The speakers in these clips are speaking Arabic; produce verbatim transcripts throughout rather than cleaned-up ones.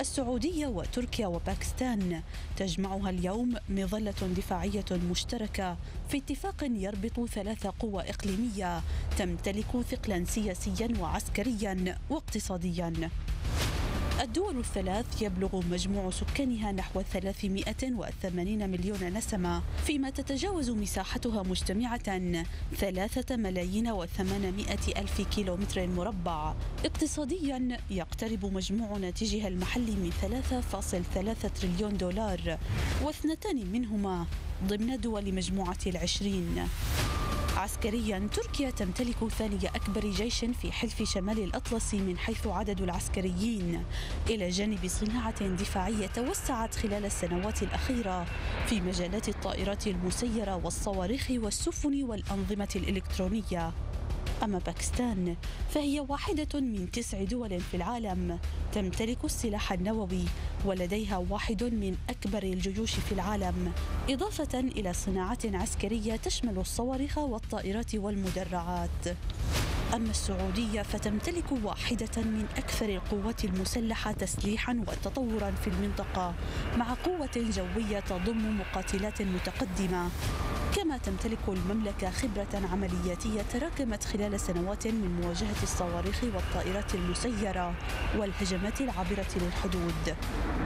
السعودية وتركيا وباكستان تجمعها اليوم مظلة دفاعية مشتركة في اتفاق يربط ثلاث قوى إقليمية تمتلك ثقلا سياسيا وعسكريا واقتصاديا. الدول الثلاث يبلغ مجموع سكانها نحو ثلاثمائة وثمانين مليون نسمة، فيما تتجاوز مساحتها مجتمعة ثلاثة ملايين وثمانمائة ألف كيلومتر مربع. اقتصاديا يقترب مجموع ناتجها المحلي من ثلاثة فاصلة ثلاثة تريليون دولار، واثنتان منهما ضمن دول مجموعة العشرين. عسكريا تركيا تمتلك ثاني أكبر جيش في حلف شمال الأطلسي من حيث عدد العسكريين، إلى جانب صناعة دفاعية توسعت خلال السنوات الأخيرة في مجالات الطائرات المسيرة والصواريخ والسفن والأنظمة الإلكترونية. أما باكستان فهي واحدة من تسع دول في العالم تمتلك السلاح النووي، ولديها واحد من أكبر الجيوش في العالم، إضافة إلى صناعة عسكرية تشمل الصواريخ والطائرات والمدرعات. أما السعودية فتمتلك واحدة من أكثر القوات المسلحة تسليحا وتطورا في المنطقة، مع قوة جوية تضم مقاتلات متقدمة. كما تمتلك المملكة خبرة عملياتية تراكمت خلال سنوات من مواجهة الصواريخ والطائرات المسيرة والهجمات العابرة للحدود.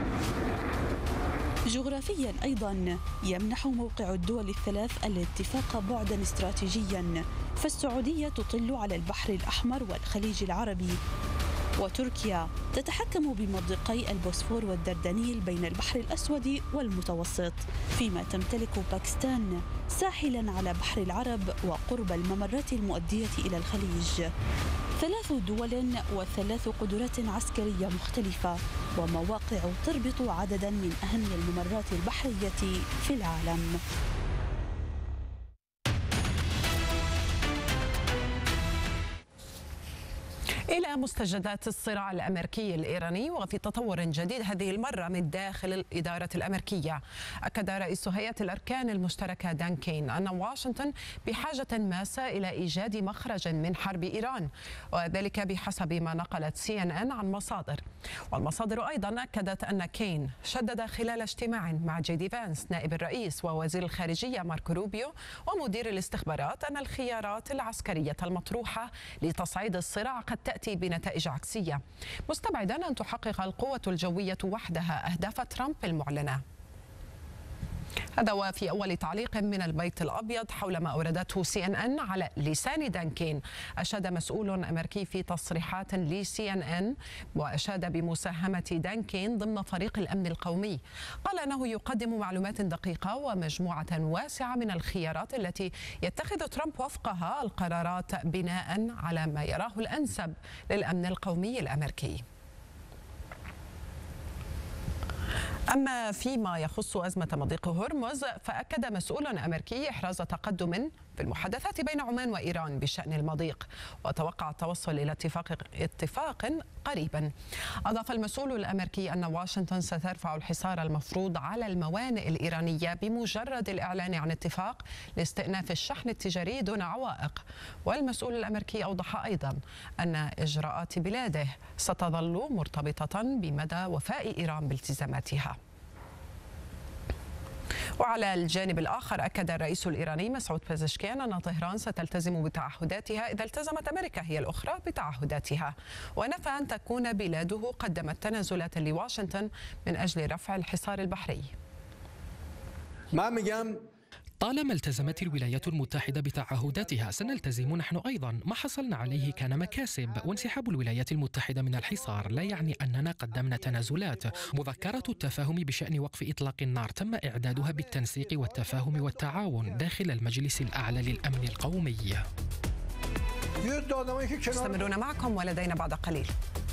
جغرافيا أيضا يمنح موقع الدول الثلاث الاتفاق بعدا استراتيجيا، فالسعودية تطل على البحر الأحمر والخليج العربي، وتركيا تتحكم بمضيقي البوسفور والدردنيل بين البحر الأسود والمتوسط، فيما تمتلك باكستان ساحلا على بحر العرب وقرب الممرات المؤدية إلى الخليج. ثلاث دول وثلاث قدرات عسكرية مختلفة ومواقع تربط عددا من أهم الممرات البحرية في العالم. إلى مستجدات الصراع الأمريكي الإيراني وفي تطور جديد هذه المرة من داخل الإدارة الأمريكية. أكد رئيس هيئة الأركان المشتركة دان كين أن واشنطن بحاجة ماسة إلى إيجاد مخرج من حرب إيران، وذلك بحسب ما نقلت سي إن إن عن مصادر. والمصادر أيضا أكدت أن كين شدد خلال اجتماع مع جي دي فانس نائب الرئيس ووزير الخارجية ماركو روبيو ومدير الاستخبارات أن الخيارات العسكرية المطروحة لتصعيد الصراع قد تأتي بنتائج عكسية، مستبعدا أن تحقق القوة الجوية وحدها أهداف ترامب المعلنة. هذا وفي أول تعليق من البيت الأبيض حول ما أوردته سي إن إن على لسان دان كين، أشاد مسؤول أمريكي في تصريحات لسي إن إن وأشاد بمساهمة دان كين ضمن فريق الأمن القومي. قال أنه يقدم معلومات دقيقة ومجموعة واسعة من الخيارات التي يتخذ ترامب وفقها القرارات بناء على ما يراه الأنسب للأمن القومي الأمريكي. أما فيما يخص أزمة مضيق هرمز فأكد مسؤول أمريكي إحراز تقدم في المحادثات بين عمان وإيران بشأن المضيق، وتوقع التوصل إلى اتفاق اتفاق قريبا. أضاف المسؤول الأمريكي أن واشنطن سترفع الحصار المفروض على الموانئ الإيرانية بمجرد الإعلان عن اتفاق لاستئناف الشحن التجاري دون عوائق. والمسؤول الأمريكي أوضح أيضا أن إجراءات بلاده ستظل مرتبطة بمدى وفاء إيران بالتزاماتها. وعلى الجانب الآخر أكد الرئيس الإيراني مسعود بيزشكيان أن طهران ستلتزم بتعهداتها إذا التزمت أمريكا هي الأخرى بتعهداتها، ونفى أن تكون بلاده قدمت تنازلات لواشنطن من أجل رفع الحصار البحري. ما مجام طالما التزمت الولايات المتحدة بتعهداتها سنلتزم نحن أيضا. ما حصلنا عليه كان مكاسب، وانسحاب الولايات المتحدة من الحصار لا يعني أننا قدمنا تنازلات. مذكرة التفاهم بشأن وقف إطلاق النار تم إعدادها بالتنسيق والتفاهم والتعاون داخل المجلس الأعلى للأمن القومي. مستمرون معكم ولدينا بعد قليل.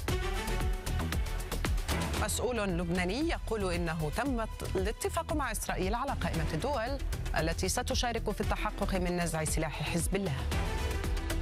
مسؤول لبناني يقول إنه تم الاتفاق مع إسرائيل على قائمة الدول التي ستشارك في التحقق من نزع سلاح حزب الله.